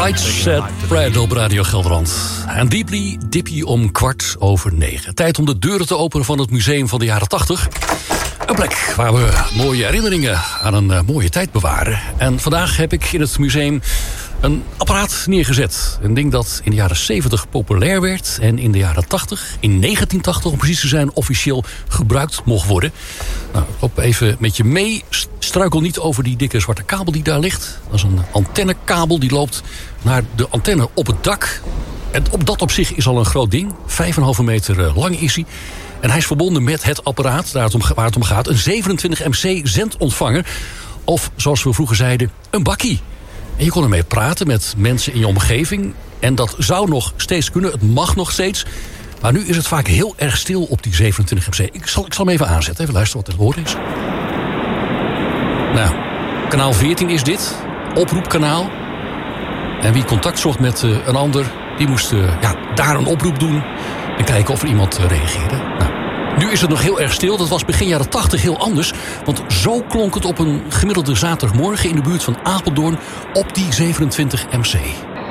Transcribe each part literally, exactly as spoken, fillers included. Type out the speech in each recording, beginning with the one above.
Right Said Fred op Radio Gelderland. En Deeply Dippy om kwart over negen. Tijd om de deuren te openen van het museum van de jaren tachtig. Een plek waar we mooie herinneringen aan een uh, mooie tijd bewaren. En vandaag heb ik in het museum een apparaat neergezet. Een ding dat in de jaren zeventig populair werd. En in de jaren tachtig, in negentien tachtig om precies te zijn, officieel gebruikt mocht worden. Nou, ik loop even met je mee. Struikel niet over die dikke zwarte kabel die daar ligt. Dat is een antennekabel die loopt naar de antenne op het dak. En op dat op zich is al een groot ding. Vijf en een halve meter lang is hij. En hij is verbonden met het apparaat waar het om, waar het om gaat. Een zevenentwintig M C zendontvanger. Of, zoals we vroeger zeiden, een bakkie. En je kon ermee praten met mensen in je omgeving. En dat zou nog steeds kunnen. Het mag nog steeds. Maar nu is het vaak heel erg stil op die zevenentwintig M C. Ik zal, ik zal hem even aanzetten. Even luisteren wat het woord is. Nou, kanaal veertien is dit. Oproepkanaal. En wie contact zocht met uh, een ander, die moest uh, ja, daar een oproep doen. En kijken of er iemand uh, reageerde. Nou, nu is het nog heel erg stil. Dat was begin jaren tachtig heel anders. Want zo klonk het op een gemiddelde zaterdagmorgen in de buurt van Apeldoorn op die zevenentwintig M C.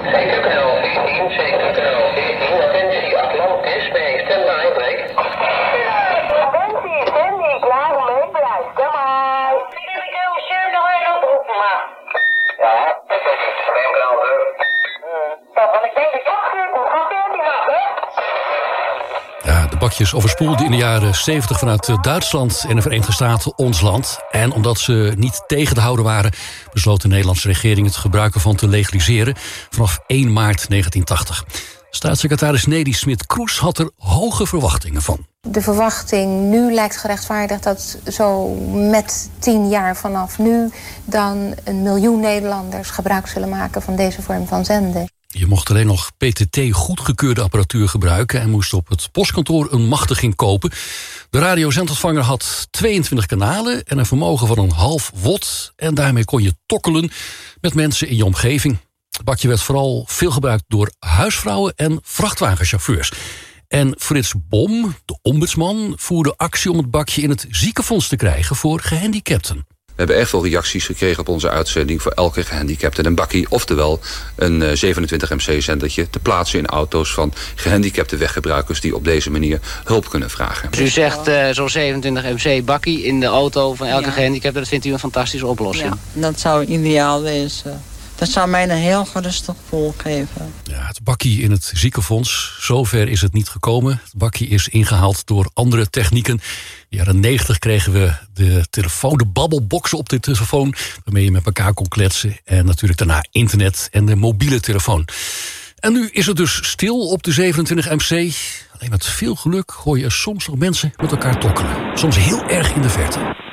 Bakjes overspoelden in de jaren zeventig vanuit Duitsland en de Verenigde Staten ons land. En omdat ze niet tegen te houden waren, besloot de Nederlandse regering het gebruik ervan te legaliseren vanaf één maart negentien tachtig. Staatssecretaris Nelly Smit-Kroes had er hoge verwachtingen van. De verwachting nu lijkt gerechtvaardigd dat zo met tien jaar vanaf nu dan een miljoen Nederlanders gebruik zullen maken van deze vorm van zenden. Je mocht alleen nog P T T goedgekeurde apparatuur gebruiken en moest op het postkantoor een machtiging kopen. De radiozendontvanger had tweeëntwintig kanalen en een vermogen van een half watt. En daarmee kon je tokkelen met mensen in je omgeving. Het bakje werd vooral veel gebruikt door huisvrouwen en vrachtwagenchauffeurs. En Frits Bom, de ombudsman, voerde actie om het bakje in het ziekenfonds te krijgen voor gehandicapten. We hebben echt veel reacties gekregen op onze uitzending voor elke gehandicapte een bakkie. Oftewel een zevenentwintig M C-zendertje te plaatsen in auto's van gehandicapte weggebruikers die op deze manier hulp kunnen vragen. Dus u zegt uh, zo'n zevenentwintig M C-bakkie in de auto van elke ja. gehandicapte, dat vindt u een fantastische oplossing? Ja, dat zou ideaal wezen. Dat zou mij een heel gerustig gevoel geven. Ja, het bakkie in het ziekenfonds, zover is het niet gekomen. Het bakkie is ingehaald door andere technieken. In de jaren negentig kregen we de telefoon, de babbelboxen op de telefoon, waarmee je met elkaar kon kletsen. En natuurlijk daarna internet en de mobiele telefoon. En nu is het dus stil op de zevenentwintig M C. Alleen met veel geluk hoor je soms nog mensen met elkaar tokkelen. Soms heel erg in de verte.